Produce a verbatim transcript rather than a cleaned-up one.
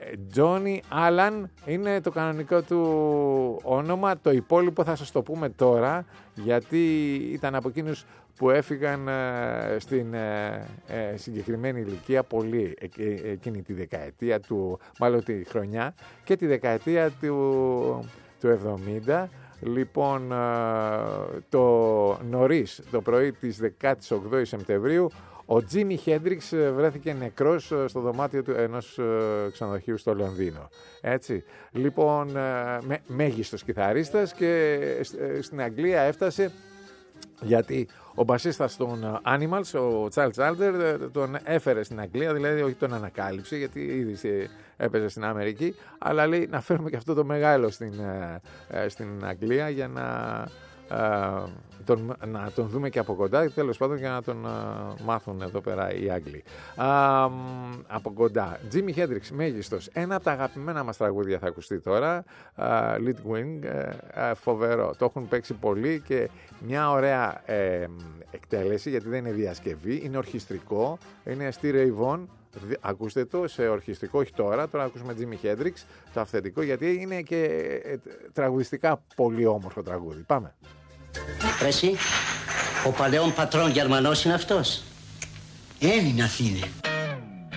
Johnny Allen είναι το κανονικό του όνομα. Το υπόλοιπο θα σας το πούμε τώρα, γιατί ήταν από εκείνους που έφυγαν ε, στην ε, ε, συγκεκριμένη ηλικία πολύ ε, εκείνη τη δεκαετία του, μάλλον τη χρονιά και τη δεκαετία του, του εβδομήντα. Λοιπόν, το νωρίς, το πρωί της δεκαοκτώ Σεπτεμβρίου, ο Τζίμι Χέντριξ βρέθηκε νεκρός στο δωμάτιο του ενός ξενοδοχείου στο Λονδίνο. Έτσι. Λοιπόν, με, μέγιστος κιθαρίστας, και στην Αγγλία έφτασε γιατί ο μπασίστας των Animals, ο Charles Alder, τον έφερε στην Αγγλία, δηλαδή όχι τον ανακάλυψε, γιατί ήδη έπαιζε στην Αμερική, αλλά λέει να φέρουμε και αυτό το μεγάλο στην, στην Αγγλία για να, τον, να τον δούμε και από κοντά, και τέλος πάντων για να τον μάθουν εδώ πέρα οι Άγγλοι. Α, από κοντά. Jimi Hendrix, μέγιστος. Ένα από τα αγαπημένα μας τραγούδια θα ακουστεί τώρα. Uh, Lead Wing, uh, φοβερό. Το έχουν παίξει πολύ και μια ωραία ε, εκτέλεση, γιατί δεν είναι διασκευή, είναι ορχιστρικό, είναι στη Ray Vaughan. Ακούστε το σε ορχιστρικό, όχι τώρα, τώρα ακούσουμε Jimi Hendrix, το αυθεντικό, γιατί είναι και ε, τραγουδιστικά πολύ όμορφο τραγούδι. Πάμε. Εσύ, ο παλαιόν πατρόν Γερμανός είναι αυτός. Έλληνας είναι.